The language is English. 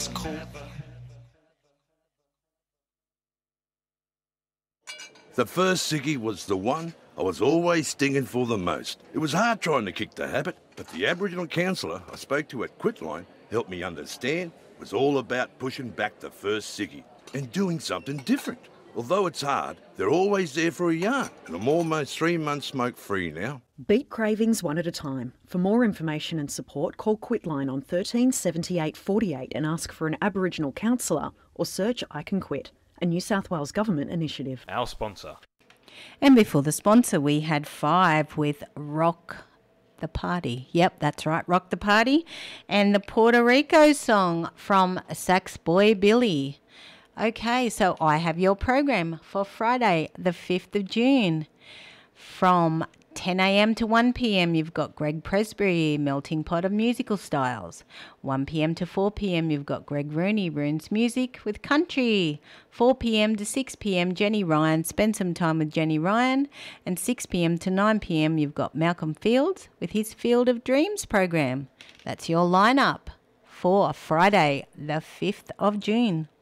The first ciggy was the one I was always stinging for the most. It was hard trying to kick the habit, but the Aboriginal counsellor I spoke to at Quitline helped me understand it was all about pushing back the first ciggy and doing something different. Although it's hard, they're always there for a yarn, and I'm almost 3 months smoke-free now. Beat cravings one at a time. For more information and support, call Quitline on 13 78 48 and ask for an Aboriginal counsellor, or search I Can Quit, a New South Wales Government initiative. Our sponsor. And before the sponsor, we had Five with Rock the Party. Yep, that's right, Rock the Party. And the Puerto Rico song from Sax Boy Billy. Okay, so I have your program for Friday, the 5th of June. From 10 a.m. to 1 p.m, you've got Greg Presbury, Melting Pot of Musical Styles. 1 p.m. to 4 p.m, you've got Greg Rooney, Ruins Music with Country. 4 p.m. to 6 p.m, Jenny Ryan, spend some time with Jenny Ryan. And 6 p.m. to 9 p.m, you've got Malcolm Fields with his Field of Dreams program. That's your lineup for Friday, the 5th of June.